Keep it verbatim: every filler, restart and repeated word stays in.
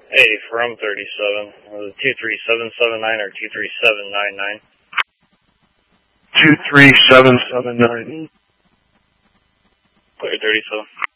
Hey, from thirty-seven. Was it two three seven seven nine or two three seven nine nine? two three seven seven nine. Clear thirty-seven.